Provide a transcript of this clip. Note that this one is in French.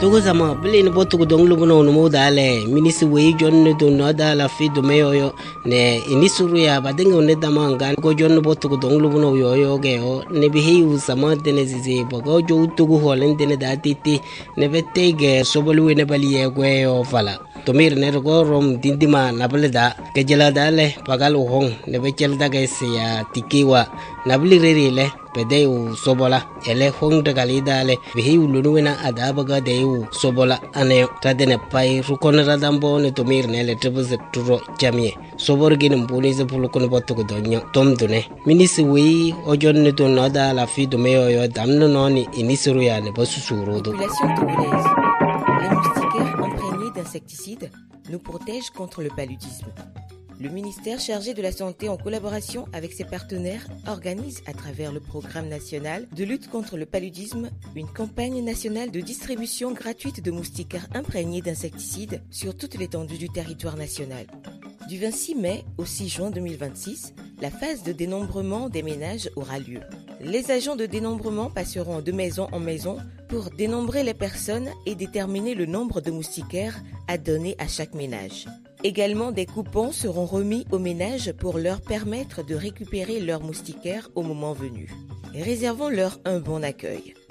Togo zama bile ni botu kudong lubuno numu dale minisi wei jonne do noda la fi do meyo ne inisuru ya badenga ne damanga go jonne botu kudong lubuno yo geo ne bihi usama dene zizi bogo jo tugu holen dene datiti ne betege sobolu ne baliye gweyo fala tomir ne go rom dindima nableda kejela dale pagal uhong ne bechel daga ya tikiwa nabli rerile pedeu sobola ele hong daga lidale bihi ulunuena adabaga deu sobola ane tadene pai rukon radambo ne tomir ne le trebuse turo jamie sobor gin mbuni ze pulukon botu ko donyo tomdune minisi wi ojon ne to nada la fi do meyo yo damno noni inisuru ya ne basusuro do. Population togolaise. Les moustiquaires imprégnés d'insecticides nous protègent contre le paludisme. Le ministère chargé de la Santé, en collaboration avec ses partenaires, organise à travers le programme national de lutte contre le paludisme une campagne nationale de distribution gratuite de moustiquaires imprégnés d'insecticides sur toute l'étendue du territoire national. Du 26 mai au 6 juin 2026, la phase de dénombrement des ménages aura lieu. Les agents de dénombrement passeront de maison en maison pour dénombrer les personnes et déterminer le nombre de moustiquaires à donner à chaque ménage. Également, des coupons seront remis aux ménages pour leur permettre de récupérer leurs moustiquaires au moment venu. Réservons-leur un bon accueil.